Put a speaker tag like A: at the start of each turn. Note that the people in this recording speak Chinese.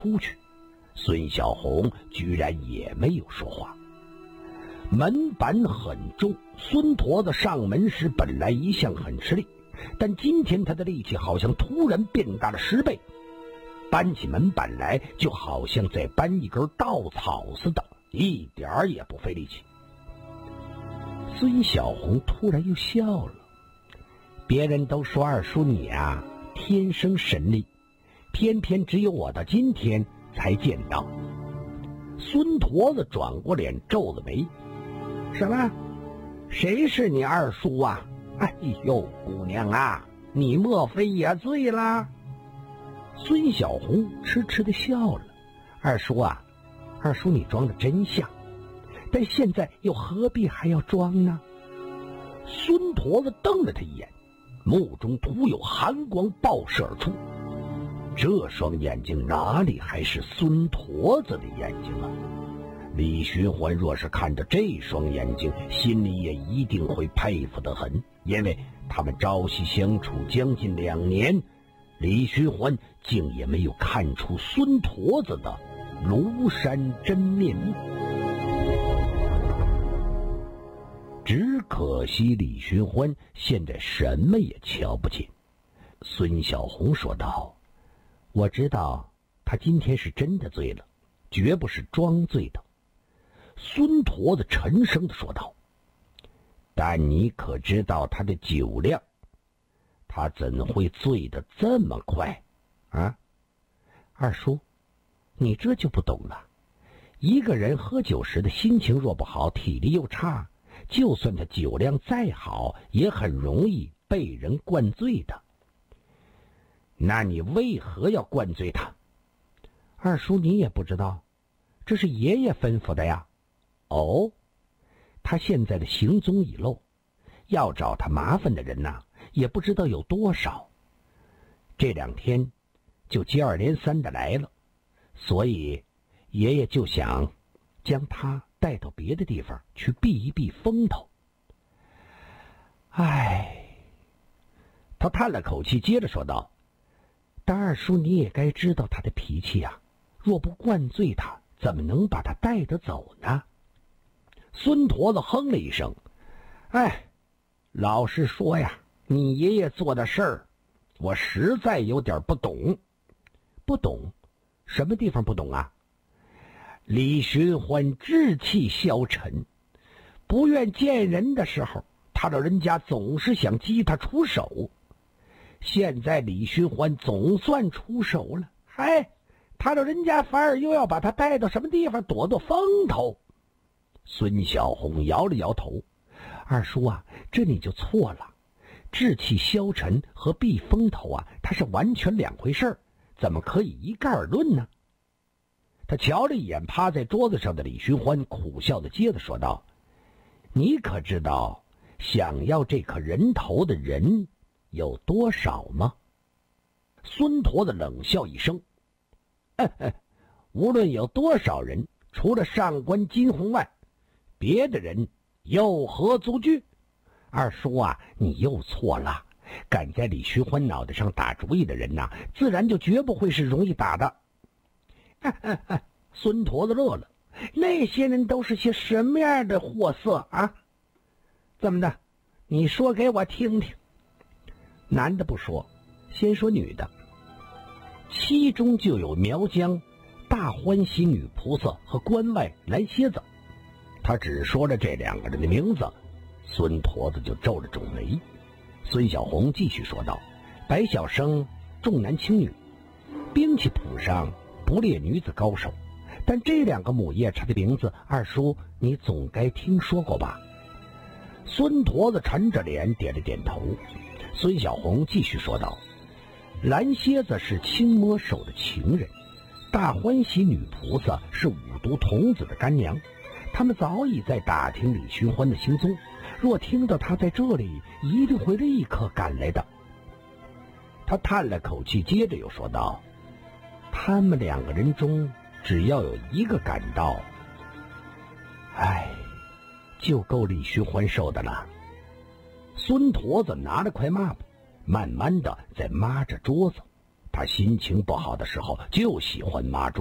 A: 出去，孙小红居然也没有说话。门板很重，孙驼子上门时本来一向很吃力，但今天他的力气好像突然变大了10倍，搬起门板来就好像在搬一根稻草似的，一点儿也不费力气。孙小红突然又笑了，别人都说二叔你啊天生神力，偏偏只有我到今天才见到。孙驼子转过脸皱了眉，什么？谁是你二叔啊？哎呦，姑娘啊，你莫非也醉了？孙小红痴痴地笑了，二叔啊，二叔你装的真像，但现在又何必还要装呢？孙驼子瞪了他一眼，目中突有寒光爆射而出，这双眼睛哪里还是孙驼子的眼睛啊？李寻欢若是看着这双眼睛，心里也一定会佩服得很，因为他们朝夕相处将近2年，李寻欢竟也没有看出孙驼子的庐山真面目。只可惜李寻欢现在什么也瞧不见。孙小红说道：我知道他今天是真的醉了，绝不是装醉的。孙驼子沉声地说道：但你可知道他的酒量？他怎会醉得这么快啊？二叔，你这就不懂了。一个人喝酒时的心情若不好，体力又差，就算他酒量再好，也很容易被人灌醉的。那你为何要灌醉他？二叔你也不知道，这是爷爷吩咐的呀。哦，他现在的行踪已露，要找他麻烦的人呐，也不知道有多少。这2天就接二连三的来了，所以爷爷就想将他带到别的地方去避一避风头。唉，他叹了口气，接着说道：但二叔你也该知道他的脾气啊，若不灌醉他，怎么能把他带得走呢？孙驼子哼了一声：哎，老实说呀，你爷爷做的事儿，我实在有点不懂。不懂？什么地方不懂啊？李寻欢志气消沉，不愿见人的时候，他老人家总是想激他出手。现在李寻欢总算出手了，他老人家反而又要把他带到什么地方躲躲风头。孙小红摇了摇头：二叔啊，这你就错了。志气消沉和避风头啊，它是完全2回事，怎么可以一概而论呢？他瞧了一眼趴在桌子上的李寻欢，苦笑地接着说道：你可知道想要这颗人头的人有多少吗？孙驼子冷笑一声：无论有多少人，除了上官金鸿外，别的人有何足惧？二叔啊，你又错了。敢在李寻欢脑袋上打主意的人呐，自然就绝不会是容易打的。孙驼子乐了，那些人都是些什么样的货色啊？怎么的？你说给我听听。男的不说，先说女的。其中就有苗疆大欢喜女菩萨和关外蓝蝎子。他只说了这2个人的名字，孙驼子就皱了皱眉。孙小红继续说道：白晓生重男轻女，兵器谱上不列女子高手，但这2个母夜叉的名字，二叔你总该听说过吧？孙驼子沉着脸点了点头。孙小红继续说道：蓝蝎子是青魔手的情人，大欢喜女菩萨是五毒童子的干娘，他们早已在打听李寻欢的行踪，若听到他在这里，一定会立刻赶来的。他叹了口气，接着又说道：他们2个人中，只要有一个赶到，就够李寻欢受的了。孙驼子拿了块抹布，慢慢的在抹着桌子， 他心情不好的时候就喜欢麻竹。